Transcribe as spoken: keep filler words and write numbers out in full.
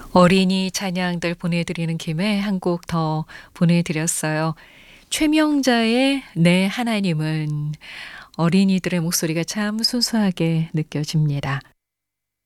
어린이 찬양들 보내드리는 김에 한 곡 더 보내드렸어요. 최명자의 내 하나님은 어린이들의 목소리가 참 순수하게 느껴집니다.